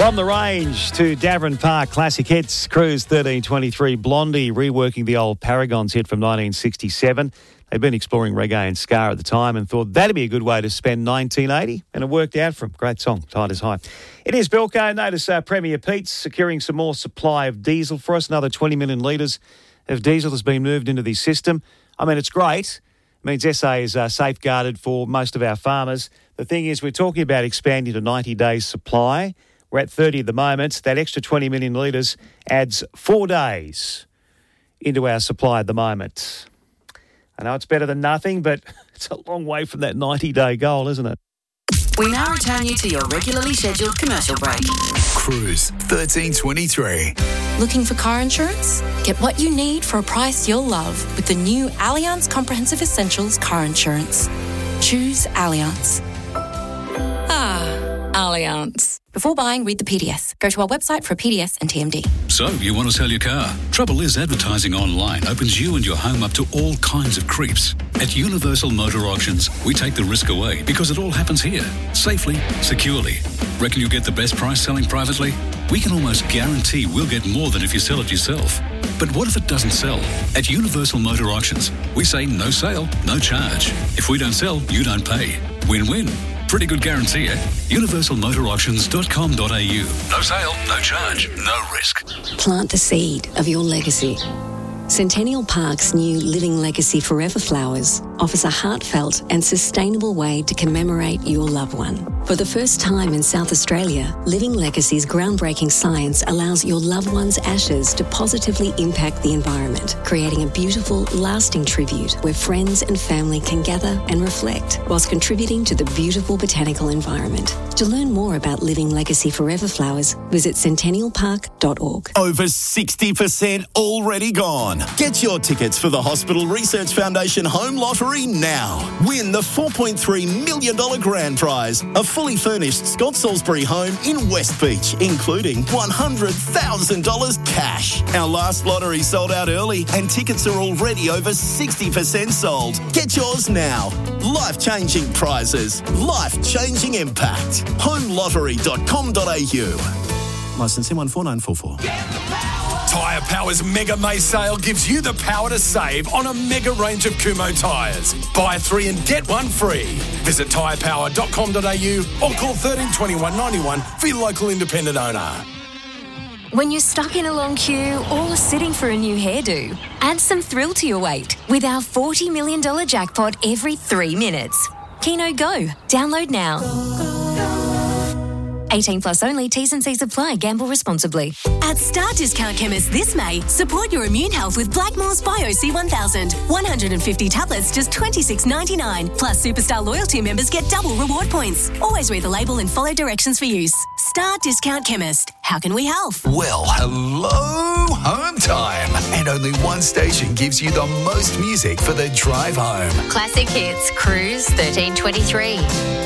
From the range to Davern Park, classic hits. Cruise 1323, Blondie reworking the old Paragons hit from 1967. They'd been exploring reggae and ska at the time and thought that'd be a good way to spend 1980, and it worked out for them. Great song, Tide is High. It is Bilko. Notice Premier Pete's securing some more supply of diesel for us. Another 20 million litres of diesel has been moved into the system. I mean, it's great. It means SA is safeguarded for most of our farmers. The thing is, we're talking about expanding to 90 days supply. We're at 30 at the moment. That extra 20 million litres adds 4 days into our supply at the moment. I know it's better than nothing, but it's a long way from that 90-day goal, isn't it? We now return you to your regularly scheduled commercial break. Cruise 1323. Looking for car insurance? Get what you need for a price you'll love with the new Allianz Comprehensive Essentials car insurance. Choose Allianz. Allianz. Before buying, read the PDS. Go to our website for a PDS and TMD. So, you want to sell your car? Trouble is, advertising online opens you and your home up to all kinds of creeps. At Universal Motor Auctions, we take the risk away because it all happens here, safely, securely. Reckon you'll get the best price selling privately? We can almost guarantee we'll get more than if you sell it yourself. But what if it doesn't sell? At Universal Motor Auctions, we say no sale, no charge. If we don't sell, you don't pay. Win-win. Pretty good guarantee, eh? universalmotorauctions.com.au. No sale, no charge, no risk. Plant the seed of your legacy. Centennial Park's new Living Legacy Forever Flowers offers a heartfelt and sustainable way to commemorate your loved one. For the first time in South Australia, Living Legacy's groundbreaking science allows your loved one's ashes to positively impact the environment, creating a beautiful, lasting tribute where friends and family can gather and reflect whilst contributing to the beautiful botanical environment. To learn more about Living Legacy Forever Flowers, visit centennialpark.org. Over 60% already gone. Get your tickets for the Hospital Research Foundation Home Lottery now. Win the $4.3 million grand prize, a fully furnished Scott Salisbury home in West Beach, including $100,000 cash. Our last lottery sold out early and tickets are already over 60% sold. Get yours now. Life-changing prizes, life-changing impact. HomeLottery.com.au. Licence M149944. Tyre Power's Mega May sale gives you the power to save on a mega range of Kumho tyres. Buy 3 and get 1 free. Visit tyrepower.com.au or call 13 21 91 for your local independent owner. When you're stuck in a long queue or sitting for a new hairdo, add some thrill to your wait with our $40 million jackpot every 3 minutes. Keno Go. Download now. 18 plus only. T's and C's apply. Gamble responsibly. At Star Discount Chemist this May, support your immune health with Blackmore's Bio C1000. 150 tablets, just $26.99. Plus, Superstar Loyalty members get double reward points. Always read the label and follow directions for use. Star Discount Chemist. How can we help? Well, hello, home time. And only one station gives you the most music for the drive home. Classic hits, Cruise 1323.